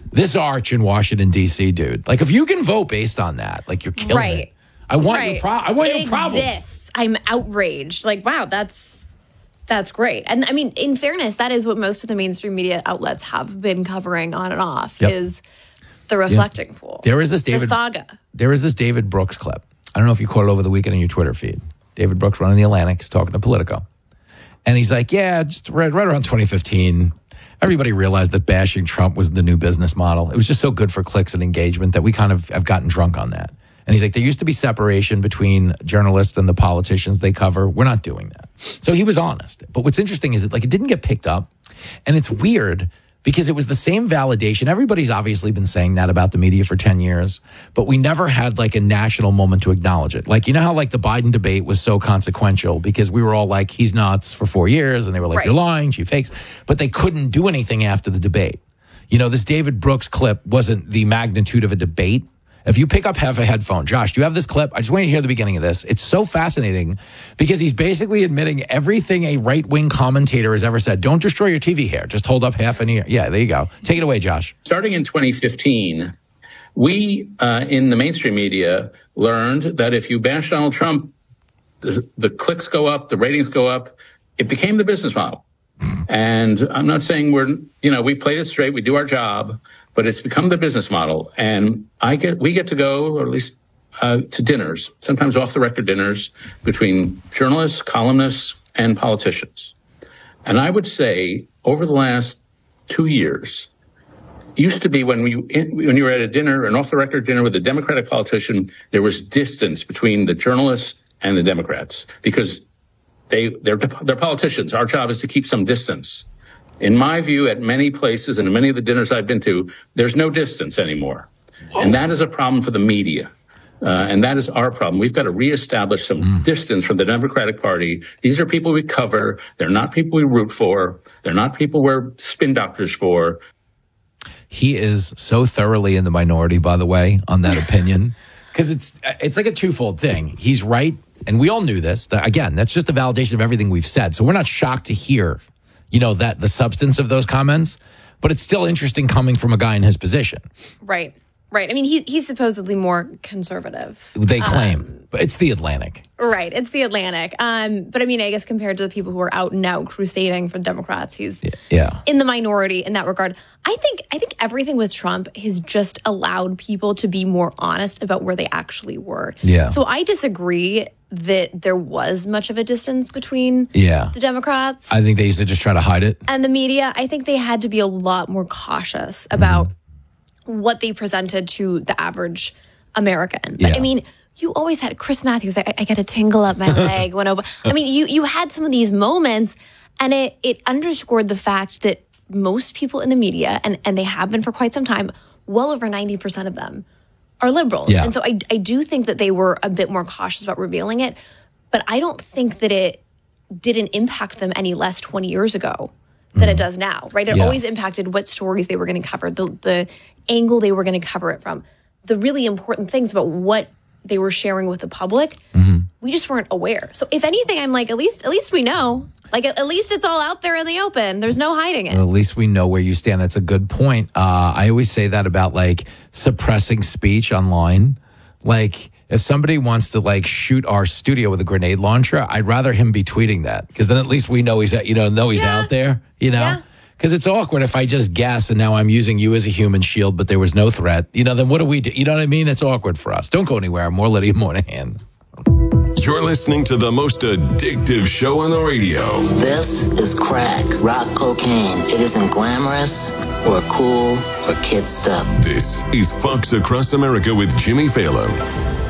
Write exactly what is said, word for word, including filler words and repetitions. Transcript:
this arch in Washington, D C, dude. Like, if you can vote based on that, like, you're killing right. it. I want right. your pro- I want it your problems. Exists. I'm outraged. Like, wow, that's that's great. And I mean, in fairness, that is what most of the mainstream media outlets have been covering on and off yep. is the reflecting yep. pool. There is this David the saga. There is this David Brooks clip. I don't know if you caught it over the weekend on your Twitter feed. David Brooks running the Atlantic, talking to Politico. And he's like, yeah, just right, right around twenty fifteen, everybody realized that bashing Trump was the new business model. It was just so good for clicks and engagement that we kind of have gotten drunk on that. And he's like, there used to be separation between journalists and the politicians they cover. We're not doing that. So he was honest. But what's interesting is that, like, it didn't get picked up. And it's weird because it was the same validation. Everybody's obviously been saying that about the media for ten years, but we never had like a national moment to acknowledge it. Like, you know how like the Biden debate was so consequential because we were all like, he's nuts for four years. And they were like, right. you're lying, she fakes. But they couldn't do anything after the debate. You know, this David Brooks clip wasn't the magnitude of a debate. If you pick up half a headphone, Josh, do you have this clip? I just want you to hear the beginning of this. It's so fascinating because he's basically admitting everything a right-wing commentator has ever said. Don't destroy your T V here. Just hold up half an ear. Yeah, there you go. Take it away, Josh. Starting in twenty fifteen, we uh, in the mainstream media learned that if you bash Donald Trump, the, the clicks go up, the ratings go up. It became the business model. And I'm not saying we're, you know, we played it straight, we do our job, but it's become the business model. And I get, we get to go, or at least uh, to dinners, sometimes off the record dinners between journalists, columnists, and politicians. And I would say over the last two years, it used to be when we, when you were at a dinner, an off the record dinner with a Democratic politician, there was distance between the journalists and the Democrats because They, they're, they're politicians. Our job is to keep some distance. In my view, at many places and in many of the dinners I've been to, there's no distance anymore. Whoa. And that is a problem for the media. Uh, and that is our problem. We've got to reestablish some mm. distance from the Democratic Party. These are people we cover. They're not people we root for. They're not people we're spin doctors for. He is so thoroughly in the minority, by the way, on that opinion. Because it's it's like a twofold thing. He's right. And we all knew this. That, again, that's just a validation of everything we've said. So we're not shocked to hear, you know, that the substance of those comments. But it's still interesting coming from a guy in his position. Right. Right. I mean, he, he's supposedly more conservative. They claim. Um, but it's the Atlantic. Right. It's the Atlantic. Um, but I mean, I guess compared to the people who are out and out crusading for Democrats, he's yeah. in the minority in that regard. I think I think everything with Trump has just allowed people to be more honest about where they actually were. Yeah. So I disagree that there was much of a distance between yeah. the Democrats. I think they used to just try to hide it. And the media. I think they had to be a lot more cautious about mm-hmm. what they presented to the average American. But yeah. I mean, you always had Chris Matthews. I, I get a tingle up my leg when Obama. I mean, you you had some of these moments, and it it underscored the fact that most people in the media, and, and they have been for quite some time, well over ninety percent of them are liberals. Yeah. And so I, I do think that they were a bit more cautious about revealing it, but I don't think that it didn't impact them any less twenty years ago than mm. it does now, right? It yeah. always impacted what stories they were going to cover, the the angle they were going to cover it from, the really important things about what they were sharing with the public. Mm-hmm. We just weren't aware. So if anything, I'm like, at least at least we know. Like, at, at least it's all out there in the open. There's no hiding it. Well, at least we know where you stand. That's a good point. Uh, I always say that about, like, suppressing speech online. Like, if somebody wants to, like, shoot our studio with a grenade launcher, I'd rather him be tweeting that. Because then at least we know he's, you know, know he's yeah. out there, you know? Yeah. Because it's awkward if I just guess and now I'm using you as a human shield, but there was no threat. You know, then what do we do? You know what I mean? It's awkward for us. Don't go anywhere. More Lydia Moynihan. You're listening to the most addictive show on the radio. This is crack, rock cocaine. It isn't glamorous or cool or kid stuff. This is Fox Across America with Jimmy Fallon.